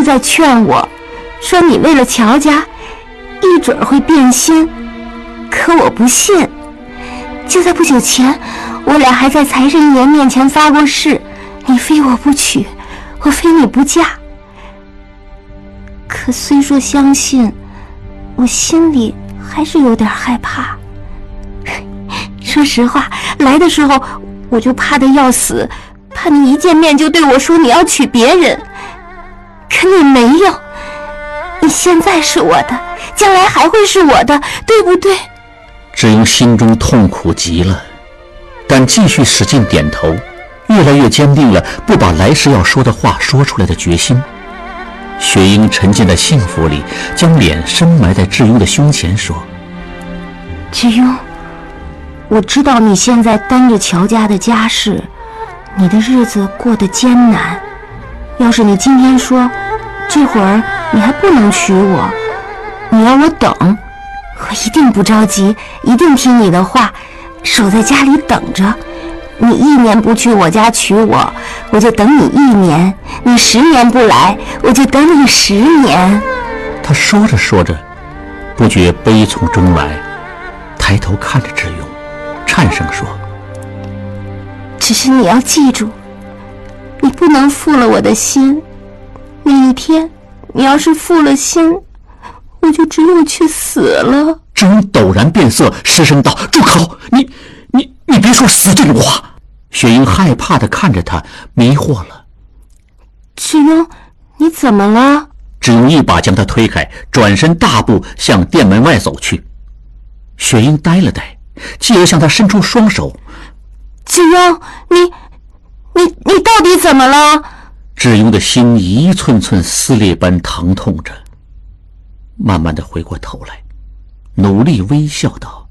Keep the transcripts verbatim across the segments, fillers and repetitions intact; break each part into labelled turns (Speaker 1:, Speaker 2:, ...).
Speaker 1: 在劝我，说你为了乔家一准会变心，可我不信。就在不久前，我俩还在财神爷面前发过誓，你非我不娶，我非你不嫁。可虽说相信，我心里还是有点害怕。说实话，来的时候我就怕得要死，怕你一见面就对我说你要娶别人。可你没有，你现在是我的，将来还会是我的，对不对？
Speaker 2: 智英心中痛苦极了，但继续使劲点头，越来越坚定了不把来时要说的话说出来的决心。雪英沉浸在幸福里，将脸深埋在智庸的胸前说：
Speaker 1: 智庸，我知道你现在担着乔家的家事，你的日子过得艰难。要是你今天说这会儿你还不能娶我，你要我等，我一定不着急，一定听你的话，守在家里等着。你一年不去我家娶我，我就等你一年；你十年不来，我就等你十年。
Speaker 2: 他说着说着，不觉悲从中来，抬头看着智庸，颤声说：
Speaker 1: 只是你要记住，你不能负了我的心。那一天你要是负了心，我就只有去死了。
Speaker 2: 智庸陡然变色，失声道：住口！你你你别说死这种话！雪英害怕地看着他，迷惑了。
Speaker 1: 智庸，你怎么了？
Speaker 2: 智庸一把将他推开，转身大步向店门外走去。雪英呆了呆，继而向他伸出双手。
Speaker 1: 智庸，你你你到底怎么了？
Speaker 2: 智庸的心一寸寸撕裂般疼痛着，慢慢地回过头来，努力微笑道：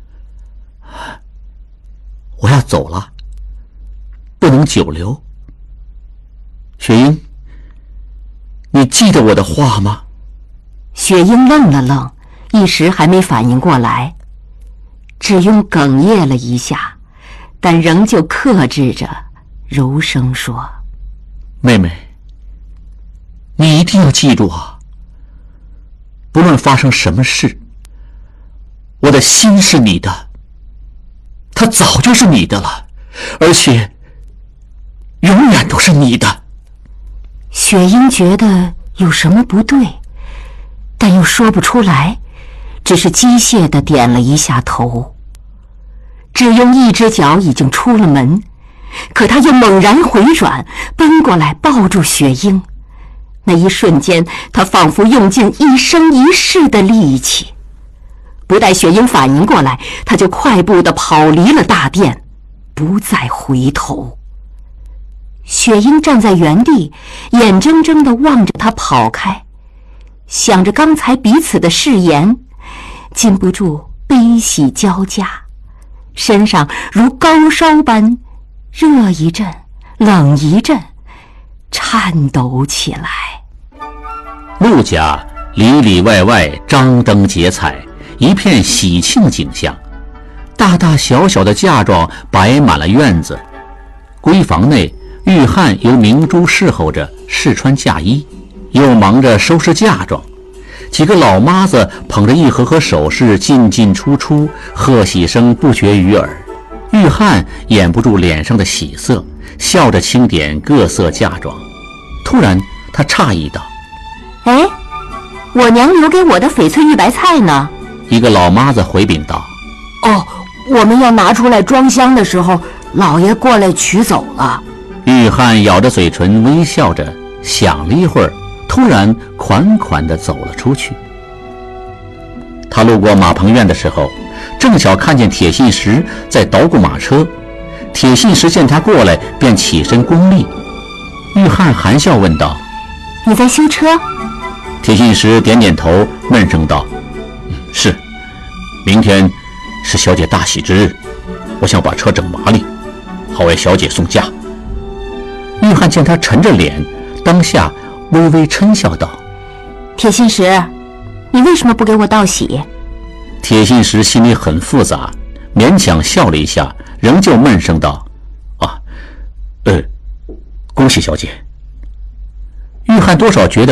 Speaker 2: 我要走了，不能久留。雪英，你记得我的话吗？
Speaker 1: 雪英愣了愣，一时还没反应过来。智庸哽咽了一下，但仍旧克制着，柔声说：
Speaker 2: 妹妹，你一定要记住啊，不论发生什么事，我的心是你的，它早就是你的了，而且永远都是你的。
Speaker 1: 雪英觉得有什么不对，但又说不出来，只是机械地点了一下头。智庸一只脚已经出了门，可他又猛然回转，奔过来抱住雪英。那一瞬间，他仿佛用尽一生一世的力气。不待雪英反应过来，他就快步地跑离了大殿，不再回头。雪英站在原地，眼睁睁地望着他跑开，想着刚才彼此的誓言，禁不住悲喜交加，身上如高烧般热一阵冷一阵，颤抖起来。
Speaker 2: 陆家里里外外张灯结彩，一片喜庆景象，大大小小的嫁妆摆满了院子。闺房内，玉汉由明珠侍候着试穿嫁衣，又忙着收拾嫁妆。几个老妈子捧着一盒盒首饰进进出出，贺喜声不绝于耳。玉汉掩不住脸上的喜色，笑着清点各色嫁妆。突然他诧异道：
Speaker 1: 哎，我娘留给我的翡翠玉白菜呢？
Speaker 2: 一个老妈子回禀道：
Speaker 1: 哦，我们要拿出来装箱的时候，老爷过来取走了。
Speaker 2: 玉汉咬着嘴唇微笑着，想了一会儿，突然款款地走了出去。他路过马棚院的时候，正巧看见铁信石在捣鼓马车。铁信石见他过来，便起身恭立。玉汉含笑问道：
Speaker 1: 你在修车？
Speaker 2: 铁信石点点头，闷声道：是，明天是小姐大喜之日，我想把车整麻利，好为小姐送嫁。玉汉见他沉着脸，当下微微嗔笑道：
Speaker 1: 铁信石，你为什么不给我道喜？
Speaker 2: 铁信石心里很复杂，勉强笑了一下，仍旧闷声道：啊，呃，恭喜小姐。玉汉多少觉得